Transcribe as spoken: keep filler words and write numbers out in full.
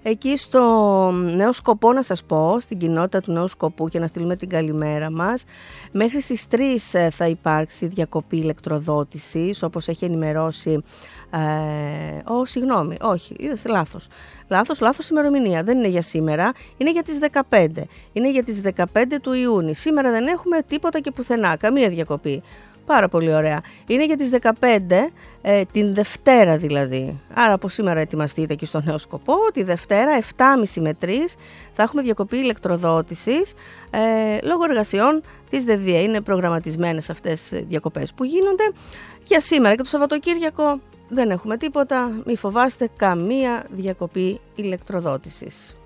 εκεί στο Νέο Σκοπό, να σας πω, στην κοινότητα του Νέου Σκοπού, και να στείλουμε την καλημέρα μας. Μέχρι στις τρεις θα υπάρξει διακοπή ηλεκτροδότησης, όπως έχει ενημερώσει. Ε, Ω, συγγνώμη, όχι, είδες, λάθος. Λάθος, λάθος ημερομηνία. Δεν είναι για σήμερα, είναι για τις δεκαπέντε. Είναι για τις δεκαπέντε του Ιούνιου. Σήμερα δεν έχουμε τίποτα και πουθενά, καμία διακοπή. Πάρα πολύ ωραία. Είναι για τις δεκαπέντε, ε, την Δευτέρα δηλαδή. Άρα από σήμερα ετοιμαστείτε εκεί στο Νέο Σκοπό. Τη Δευτέρα, επτά και μισή με τρεις, θα έχουμε διακοπή ηλεκτροδότησης ε, λόγω εργασιών της ΔΕΔΙΑ. Είναι προγραμματισμένες αυτές οι διακοπές που γίνονται. Για σήμερα και το Σαββατοκύριακο δεν έχουμε τίποτα. Μη φοβάστε, καμία διακοπή ηλεκτροδότησης.